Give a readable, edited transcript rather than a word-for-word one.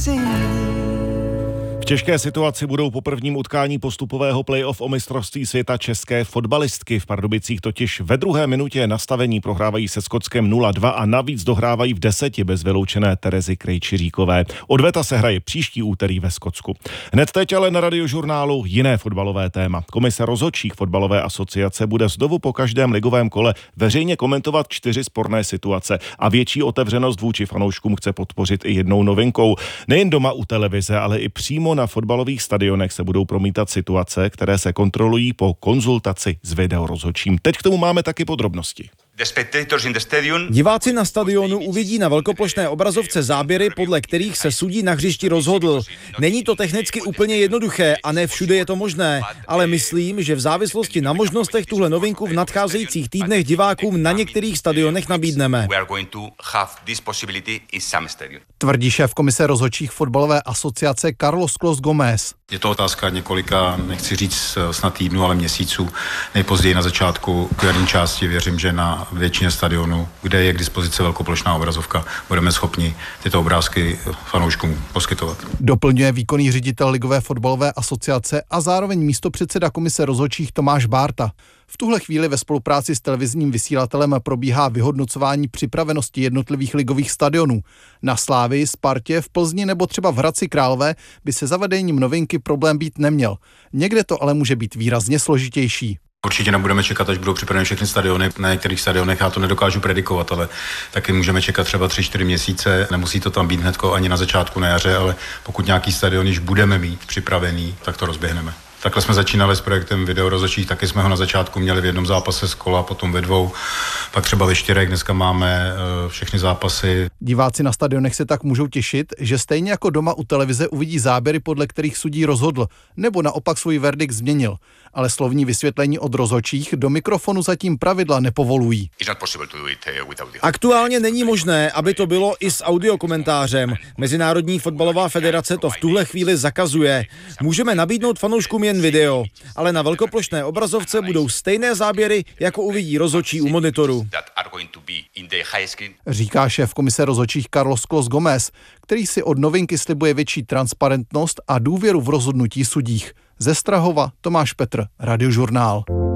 V těžké situaci budou po prvním utkání postupového play-off o mistrovství světa české fotbalistky. V Pardubicích totiž ve druhé minutě nastavení prohrávají se Skotskem 0-2 a navíc dohrávají v 10 bez vyloučené Terezy Krejčiříkové. Odveta se hraje příští úterý ve Skotsku. Hned teď ale na Radiožurnálu jiné fotbalové téma. Komise rozhodčích fotbalové asociace bude znovu po každém ligovém kole veřejně komentovat 4 sporné situace a větší otevřenost vůči fanouškům chce podpořit i jednou novinkou. Nejen doma u televize, ale i přímo na fotbalových stadionech se budou promítat situace, které se kontrolují po konzultaci s videorozhodčím. Teď k tomu máme taky podrobnosti. Diváci na stadionu uvidí na velkoplošné obrazovce záběry, podle kterých se sudí na hřišti rozhodl. Není to technicky úplně jednoduché a ne všude je to možné, ale myslím, že v závislosti na možnostech tuhle novinku v nadcházejících týdnech divákům na některých stadionech nabídneme. Tvrdí šéf komise rozhodčích fotbalové asociace Carlos Clos Gomez. Je to otázka několika, nechci říct snad týdnů, ale měsíců. Nejpozději na začátku jarní části věřím, že na většině stadionů, kde je k dispozici velkoplošná obrazovka, budeme schopni tyto obrázky fanouškům poskytovat. Doplňuje výkonný ředitel Ligové fotbalové asociace a zároveň místopředseda komise rozhodčích Tomáš Bárta. V tuhle chvíli ve spolupráci s televizním vysílatelem probíhá vyhodnocování připravenosti jednotlivých ligových stadionů. Na Slávii, Spartě, v Plzni nebo třeba v Hradci Králové by se zavedením novinky problém být neměl. Někde to ale může být výrazně složitější. Určitě nebudeme čekat, až budou připraveny všechny stadiony. Na některých stadionech já to nedokážu predikovat, ale taky můžeme čekat třeba 3-4 měsíce. Nemusí to tam být hnedko ani na začátku na jaře, ale pokud nějaký stadion již budeme mít připravený, tak to rozběhneme. Takhle jsme začínali s projektem videorozhodčích, taky jsme ho na začátku měli v jednom zápase z kola, potom ve 2, pak třeba ve 4, dneska máme všechny zápasy. Diváci na stadionech se tak můžou těšit, že stejně jako doma u televize uvidí záběry, podle kterých sudí rozhodl, nebo naopak svůj verdikt změnil. Ale slovní vysvětlení od rozhodčích do mikrofonu zatím pravidla nepovolují. Aktuálně není možné, aby to bylo i s audiokomentářem. Mezinárodní fotbalová federace to v tuhle chvíli zakazuje. Můžeme nabídnout fanouškům jen video, ale na velkoplošné obrazovce budou stejné záběry, jako uvidí rozhodčí u monitoru. Říká šéf komise rozhodčích Carlos Clos Gomez, který si od novinky slibuje větší transparentnost a důvěru v rozhodnutí sudích. Ze Strahova Tomáš Petr, Radiožurnál.